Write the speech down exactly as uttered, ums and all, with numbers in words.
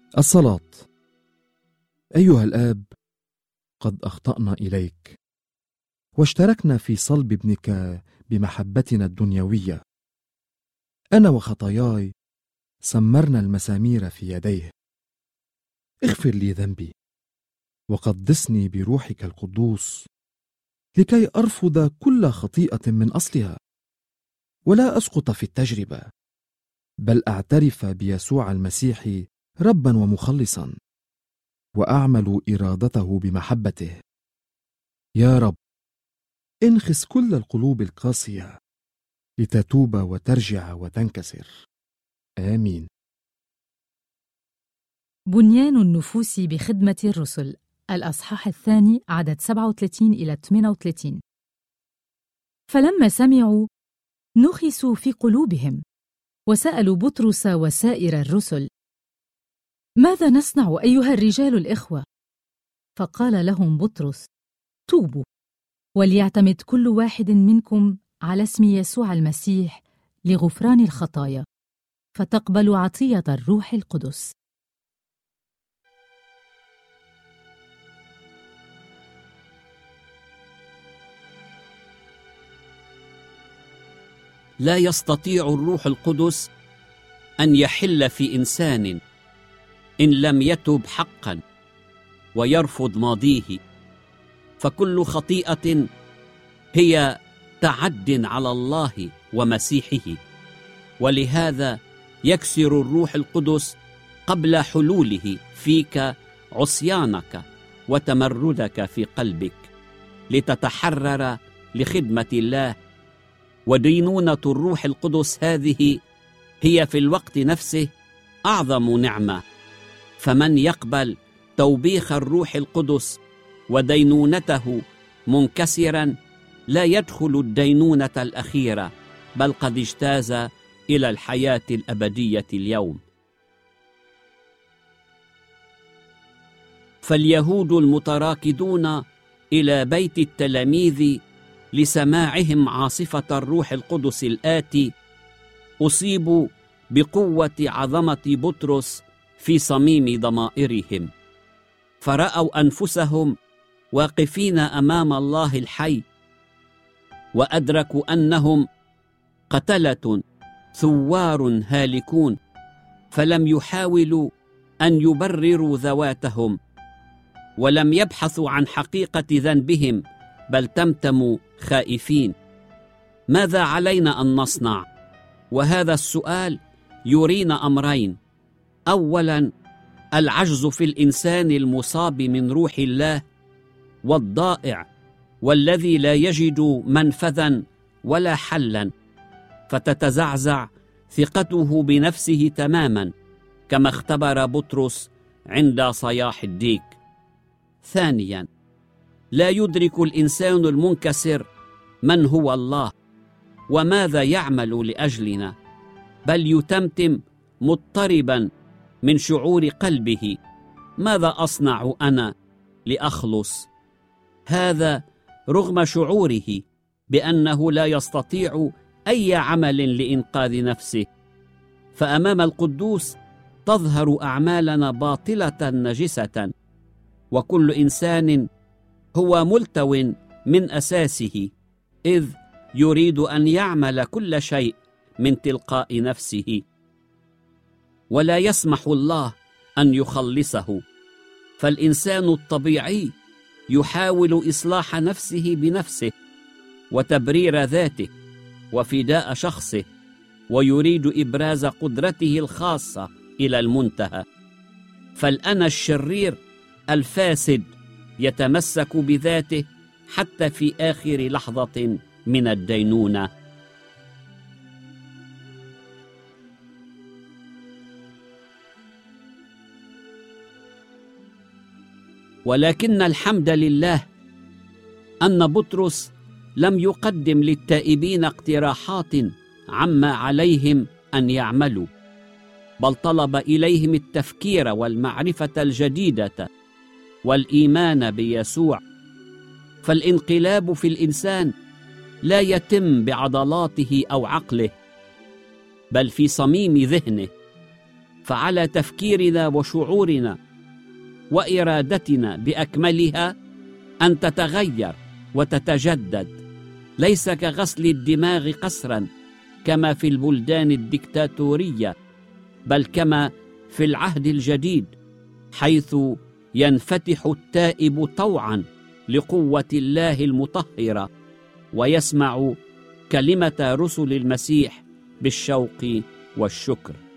الصلاة. أيها الآب، قد أخطأنا إليك واشتركنا في صلب ابنك بمحبتنا الدنيوية. أنا وخطاياي سمرنا المسامير في يديه. اغفر لي ذنبي وقدسني بروحك القدوس لكي أرفض كل خطيئة من أصلها ولا أسقط في التجربة، بل أعترف بيسوع المسيح ربا ومخلصا وأعمل إرادته بمحبته. يا رب، انخس كل القلوب القاسية لتتوب وترجع وتنكسر. آمين. بنيان النفوس بخدمة الرسل، الأصحاح الثاني، عدد سبعة وثلاثين إلى ثمانية وثلاثين. فلما سمعوا نخسوا في قلوبهم، وسألوا بطرس وسائر الرسل: ماذا نصنع أيها الرجال الإخوة؟ فقال لهم بطرس: توبوا، وليعتمد كل واحد منكم على اسم يسوع المسيح لغفران الخطايا، فتقبلوا عطية الروح القدس. لا يستطيع الروح القدس أن يحل في إنسان إن لم يتب حقا ويرفض ماضيه، فكل خطيئة هي تعد على الله ومسيحه، ولهذا يكسر الروح القدس قبل حلوله فيك عصيانك وتمردك في قلبك، لتتحرر لخدمة الله. ودينونة الروح القدس هذه هي في الوقت نفسه أعظم نعمة، فمن يقبل توبيخ الروح القدس ودينونته منكسرا لا يدخل الدينونة الأخيرة، بل قد اجتاز إلى الحياة الأبدية اليوم. فاليهود المتراكدون إلى بيت التلاميذ لسماعهم عاصفة الروح القدس الآتي أصيبوا بقوة عظمة بطرس في صميم ضمائرهم، فرأوا أنفسهم واقفين أمام الله الحي، وأدركوا أنهم قتلة ثوار هالكون، فلم يحاولوا أن يبرروا ذواتهم، ولم يبحثوا عن حقيقة ذنبهم، بل تمتموا خائفين. ماذا علينا أن نصنع؟ وهذا السؤال يرينا أمرين: أولاً العجز في الإنسان المصاب من روح الله، والضائع والذي لا يجد منفذاً ولا حلاً، فتتزعزع ثقته بنفسه تماماً، كما اختبر بطرس عند صياح الديك. ثانياً لا يدرك الإنسان المنكسر من هو الله وماذا يعمل لأجلنا، بل يتمتم مضطرباً من شعور قلبه: ماذا أصنع أنا لأخلص؟ هذا رغم شعوره بأنه لا يستطيع أي عمل لإنقاذ نفسه. فأمام القدوس تظهر أعمالنا باطلة نجسة، وكل إنسان هو ملتو من أساسه، إذ يريد أن يعمل كل شيء من تلقاء نفسه، ولا يسمح الله أن يخلصه. فالإنسان الطبيعي يحاول إصلاح نفسه بنفسه وتبرير ذاته وفداء شخصه، ويريد إبراز قدرته الخاصة إلى المنتهى. فالأنا الشرير الفاسد يتمسك بذاته حتى في آخر لحظة من الدينونة. ولكن الحمد لله أن بطرس لم يقدم للتائبين اقتراحات عما عليهم أن يعملوا، بل طلب إليهم التفكير والمعرفة الجديدة والإيمان بيسوع. فالانقلاب في الإنسان لا يتم بعضلاته أو عقله، بل في صميم ذهنه. فعلى تفكيرنا وشعورنا وإرادتنا بأكملها أن تتغير وتتجدد، ليس كغسل الدماغ قسرا كما في البلدان الدكتاتورية، بل كما في العهد الجديد، حيث ينفتح التائب طوعا لقوة الله المطهرة ويسمع كلمة رسل المسيح بالشوق والشكر.